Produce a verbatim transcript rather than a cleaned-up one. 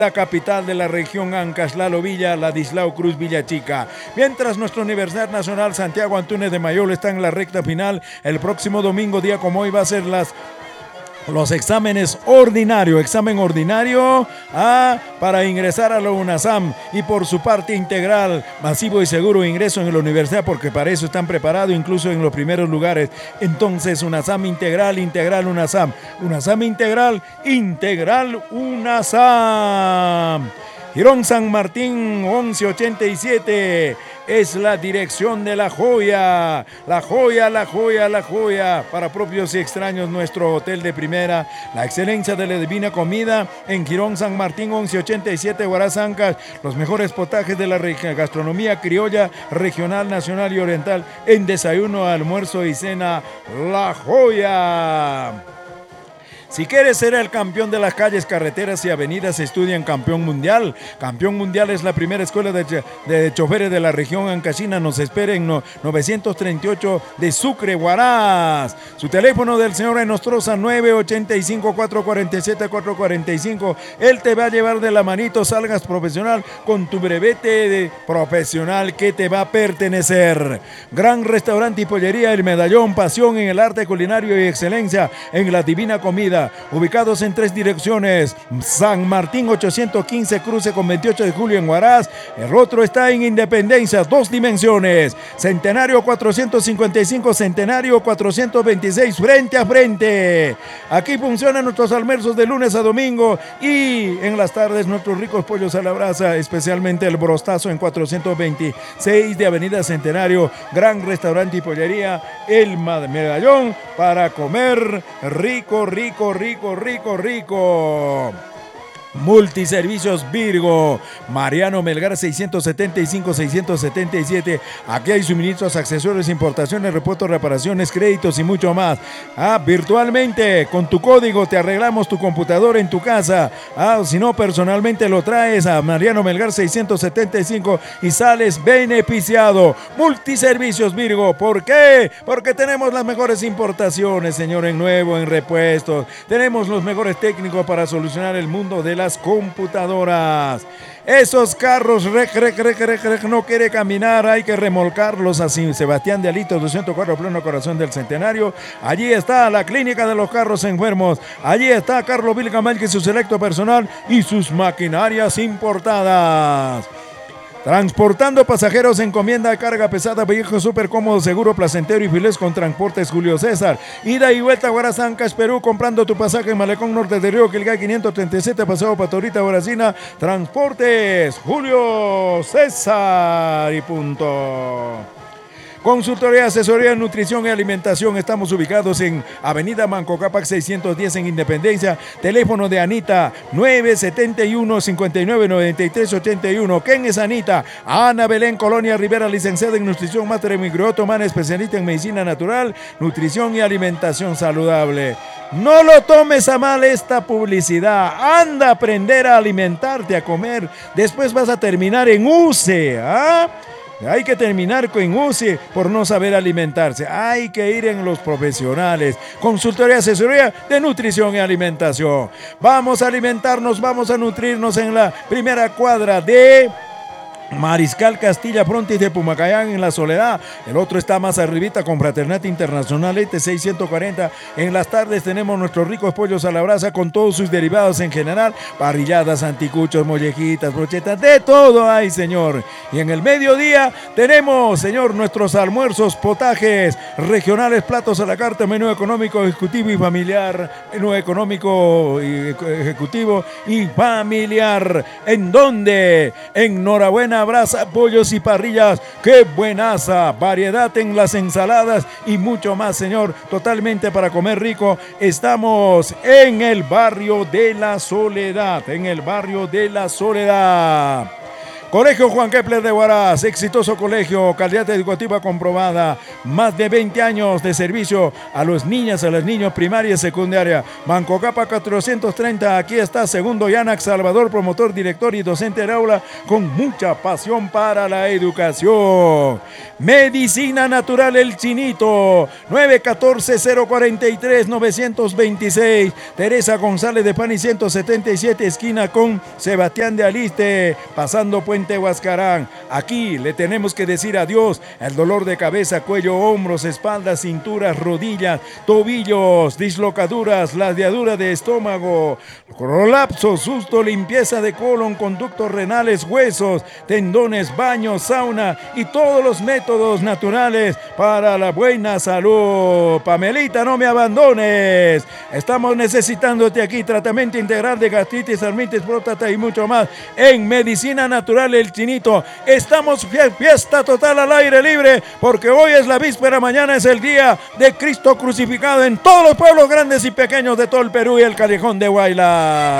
la capital de la región Ancash, Lalo Villa, Ladislao Cruz, Villa Chica. Mientras nuestra Universidad Nacional Santiago Antúnez de Mayol está en la recta final, el próximo domingo, día como hoy, va a ser las los exámenes ordinarios, examen ordinario ah, para ingresar a la UNASAM y por su parte integral, masivo y seguro ingreso en la universidad, porque para eso están preparados incluso en los primeros lugares. Entonces UNASAM integral, integral UNASAM, UNASAM integral, integral UNASAM. Girón San Martín once ochenta y siete es la dirección de La Joya. La Joya, La Joya, La Joya. Para propios y extraños, nuestro hotel de primera. La excelencia de la divina comida en Girón San Martín once ochenta y siete, Huaraz, Ancash. Los mejores potajes de la gastronomía criolla, regional, nacional y oriental en desayuno, almuerzo y cena. La Joya. Si quieres ser el campeón de las calles, carreteras y avenidas, estudia en Campeón Mundial. Campeón Mundial es la primera escuela de, de choferes de la región ancashina. Nos espera en no, novecientos treinta y ocho de Sucre, Huaraz. Su teléfono del señor Enostroza, nueve ochenta y cinco, cuatro cuarenta y siete, cuatro cuarenta y cinco. Él te va a llevar de la manito, salgas profesional con tu brevete de profesional que te va a pertenecer. Gran restaurante y pollería El Medallón, pasión en el arte culinario y excelencia en la divina comida. Ubicados en tres direcciones: San Martín ochocientos quince, cruce con veintiocho de julio en Huaraz. El otro está en Independencia, dos dimensiones. Centenario cuatrocientos cincuenta y cinco, Centenario cuatrocientos veintiséis, frente a frente. Aquí funcionan nuestros almuerzos de lunes a domingo y en las tardes nuestros ricos pollos a la brasa, especialmente el brostazo en cuatrocientos veintiséis de Avenida Centenario. Gran restaurante y pollería El Medallón para comer rico, rico, rico, rico, rico. Multiservicios Virgo, Mariano Melgar seiscientos setenta y cinco, seiscientos setenta y siete. Aquí hay suministros, accesorios, importaciones, repuestos, reparaciones, créditos y mucho más. Ah, virtualmente, con tu código te arreglamos tu computadora en tu casa. Ah, si no, personalmente lo traes a Mariano Melgar seiscientos setenta y cinco y sales beneficiado. Multiservicios Virgo, ¿por qué? Porque tenemos las mejores importaciones, señor, en nuevo, en repuestos. Tenemos los mejores técnicos para solucionar el mundo de la las computadoras. Esos carros rec, rec, rec, rec, rec, no quiere caminar, hay que remolcarlos. Así, Sebastián de Alito, doscientos cuatro, pleno corazón del Centenario. Allí está la clínica de los carros enfermos. Allí está Carlos Vilgamal, que es su selecto personal y sus maquinarias importadas. Transportando pasajeros, encomienda, carga pesada, vehículo súper cómodo, seguro, placentero y files con Transportes Julio César. Ida y vuelta a Huaraz, Ancash, Perú, comprando tu pasaje en Malecón Norte de Río Quilgay quinientos treinta y siete, Paseo Patorita, Huaracina. Transportes Julio César y punto. Consultoría, asesoría, nutrición y alimentación. Estamos ubicados en Avenida Manco Cápac seiscientos diez en Independencia. Teléfono de Anita nueve setenta y uno, cincuenta y nueve, noventa y tres, ochenta y uno. ¿Quién es Anita? Ana Belén Colonia Rivera, licenciada en nutrición, máster en microbiota humana, especialista en medicina natural, nutrición y alimentación saludable. No lo tomes a mal esta publicidad. Anda a aprender a alimentarte, a comer. Después vas a terminar en U C E. ¿Ah? Hay que terminar con U C I por no saber alimentarse. Hay que ir en los profesionales. Consultoría, asesoría de nutrición y alimentación. Vamos a alimentarnos, vamos a nutrirnos en la primera cuadra de Mariscal Castilla Frontis de Pumacayán en La Soledad. El otro está más arribita con Fraternidad Internacional E T seiscientos cuarenta. En las tardes tenemos nuestros ricos pollos a la brasa con todos sus derivados en general, parrilladas, anticuchos, mollejitas, brochetas, de todo hay, señor. Y en el mediodía tenemos, señor, nuestros almuerzos, potajes regionales, platos a la carta, menú económico, ejecutivo y familiar, menú económico y ejecutivo y familiar. ¿En dónde? Enhorabuena Brasa, pollos y parrillas, qué buenaza, variedad en las ensaladas y mucho más, señor, totalmente para comer rico. Estamos en el barrio de La Soledad, en el barrio de La Soledad. Colegio Juan Kepler de Huaraz, exitoso colegio, calidad educativa comprobada, más de veinte años de servicio a los niñas, a los niños primaria y secundaria. Mancocapa cuatrocientos treinta, aquí está segundo Yanac Salvador, promotor, director y docente del aula con mucha pasión para la educación. Medicina Natural El Chinito, nueve uno cuatro, cero cuatro tres, nueve dos seis, Teresa González de Pani ciento setenta y siete, esquina con Sebastián de Aliste, pasando Puente Huascarán. Aquí le tenemos que decir adiós al dolor de cabeza, cuello, hombros, espaldas, cinturas, rodillas, tobillos, dislocaduras, ladeadura de estómago, colapso, susto, limpieza de colon, conductos renales, huesos, tendones, baños, sauna y todos los métodos naturales para la buena salud. Pamelita, no me abandones. Estamos necesitándote aquí. Tratamiento integral de gastritis, artritis, próstata y mucho más en Medicina Natural El Chinito. Estamos fiesta total al aire libre porque hoy es la víspera, mañana es el día de Cristo crucificado en todos los pueblos grandes y pequeños de todo el Perú y el Callejón de Huayla.